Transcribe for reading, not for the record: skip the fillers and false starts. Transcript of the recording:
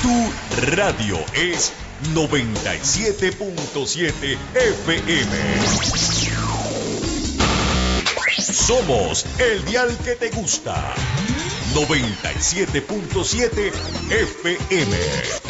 Tu radio es 97.7 FM. Somos el dial que te gusta. 97.7 FM.